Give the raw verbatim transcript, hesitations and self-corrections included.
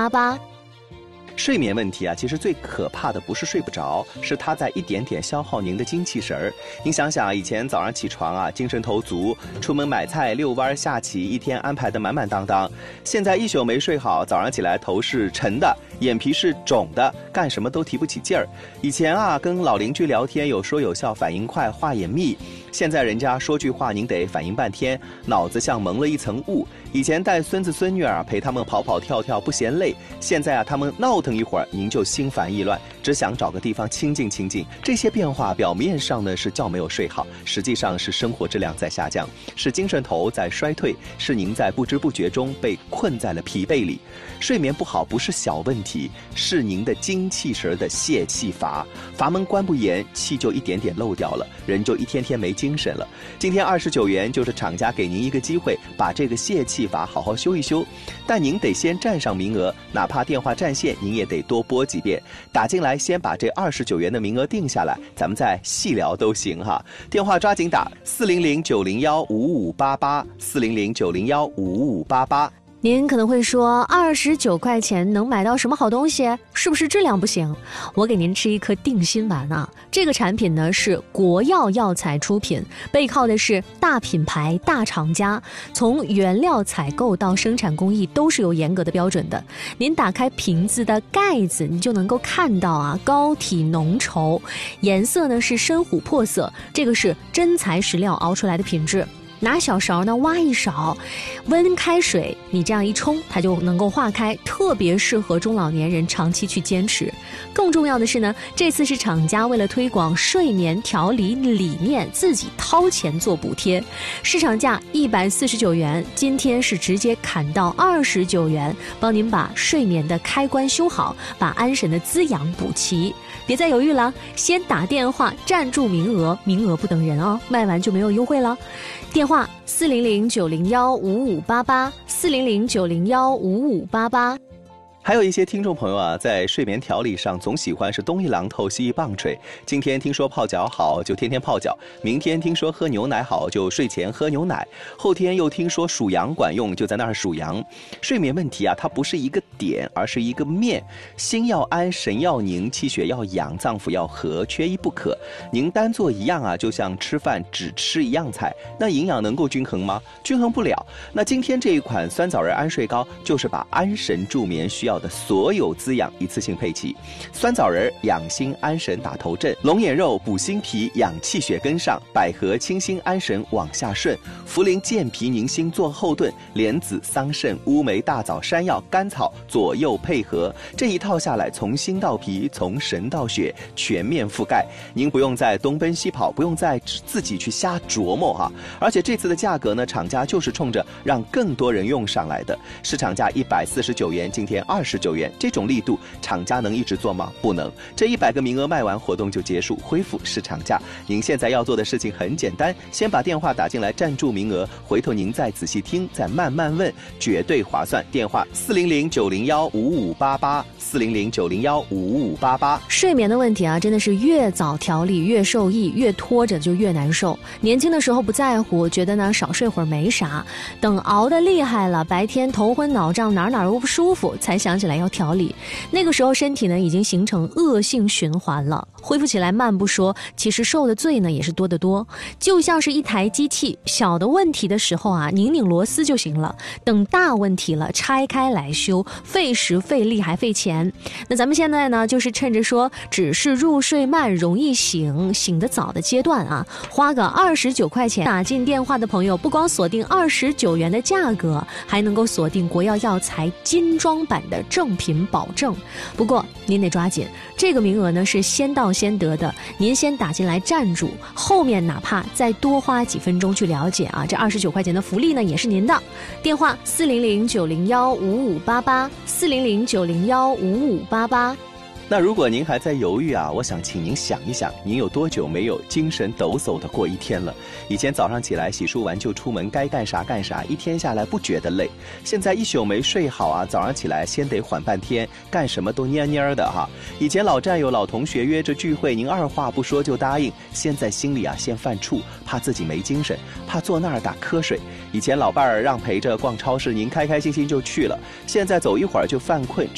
八八。 睡眠问题啊，其实最可怕的不是睡不着，是它在一点点消耗您的精气神儿。您想想啊，以前早上起床啊，精神头足，出门买菜、遛弯、下棋，一天安排得满满当当。现在一宿没睡好，早上起来头是沉的，眼皮是肿的，干什么都提不起劲儿。以前啊，跟老邻居聊天有说有笑，反应快，话也密。现在人家说句话您得反应半天，脑子像蒙了一层雾。以前带孙子孙女儿陪他们跑跑跳跳不嫌累，现在啊他们闹腾一会儿您就心烦意乱，只想找个地方清静清静。这些变化表面上呢是觉没有睡好，实际上是生活质量在下降，是精神头在衰退，是您在不知不觉中被困在了疲惫里。睡眠不好不是小问题，是您的精气神的泄气阀，阀门关不严，气就一点点漏掉了，人就一天天没精神了。今天二十九元就是厂家给您一个机会，把这个泄气阀好好修一修，但您得先占上名额，哪怕电话占线您也得多拨几遍，打进来先把这二十九元的名额定下来，咱们再细聊都行哈。电话抓紧打四零零九零幺五五八八四零零九零幺五五八八。 您可能会说，二十九块钱能买到什么好东西？是不是质量不行？我给您吃一颗定心丸啊！这个产品呢是国药药材出品，背靠的是大品牌、大厂家，从原料采购到生产工艺都是有严格的标准的。您打开瓶子的盖子，你就能够看到啊，膏体浓稠，颜色呢是深琥珀色，这个是真材实料熬出来的品质。拿小勺呢挖一勺，温开水，你这样一冲，它就能够化开，特别适合中老年人长期去坚持。更重要的是呢，这次是厂家为了推广睡眠调理理念，自己掏钱做补贴，市场价一百四十九元，今天是直接砍到二十九元，帮您把睡眠的开关修好，把安神的滋养补齐。别再犹豫了，先打电话占住名额，名额不等人哦，卖完就没有优惠了。电话四零零九零幺五五八八四零零九零幺五五八八。 还有一些听众朋友啊，在睡眠调理上总喜欢是东一榔头西一棒槌。今天听说泡脚好，就天天泡脚；明天听说喝牛奶好，就睡前喝牛奶；后天又听说数羊管用，就在那儿数羊。睡眠问题啊，它不是一个点，而是一个面。心要安，神要宁，气血要养，脏腑要和，缺一不可。您单做一样啊，就像吃饭只吃一样菜，那营养能够均衡吗？均衡不了。那今天这一款酸枣仁安睡膏，就是把安神助眠需要的所有滋养一次性配齐。酸枣仁养心安神打头阵，龙眼肉补心脾养气血跟上，百合清心安神往下顺，茯苓健脾宁心做后盾，莲子桑葚乌梅大枣山药甘草左右配合，这一套下来，从心到脾，从神到血，全面覆盖。您不用再东奔西跑，不用再自己去瞎琢磨哈。而且这次的价格呢，厂家就是冲着让更多人用上来的，市场价一百四十九元，今天二十九元，这种力度，厂家能一直做吗？不能。这一百个名额卖完，活动就结束，恢复市场价。您现在要做的事情很简单，先把电话打进来占住名额，回头您再仔细听，再慢慢问，绝对划算。电话四零零九零幺五五八八四零零九零幺五五八八。 睡眠的问题啊，真的是越早调理越受益，越拖着就越难受。年轻的时候不在乎，觉得呢少睡会儿没啥，等熬得厉害了，白天头昏脑胀，哪哪都不舒服，才想起来要调理。那个时候身体呢已经形成恶性循环了，恢复起来慢不说，其实受的罪呢也是多得多。就像是一台机器，小的问题的时候啊，拧拧螺丝就行了，等大问题了拆开来修，费时费力还费钱。那咱们现在呢，就是趁着说只是入睡慢容易醒醒得早的阶段啊，花个二十九块钱打进电话的朋友，不光锁定二十九元的价格，还能够锁定国药药材精装版的正品保证。不过您得抓紧，这个名额呢是先到先得的，您先打进来站住，后面哪怕再多花几分钟去了解啊，这二十九块钱的福利呢也是您的。电话四零零九零幺五五八八四零零九零幺五五八八。 那如果您还在犹豫啊，我想请您想一想，您有多久没有精神抖擞的过一天了？以前早上起来洗漱完就出门，该干啥干啥，一天下来不觉得累。现在一宿没睡好啊，早上起来先得缓半天，干什么都蔫蔫的哈。以前老战友老同学约着聚会，您二话不说就答应，现在心里啊先犯怵，怕自己没精神，怕坐那儿打瞌睡。以前老伴儿让陪着逛超市，您开开心心就去了，现在走一会儿就犯困。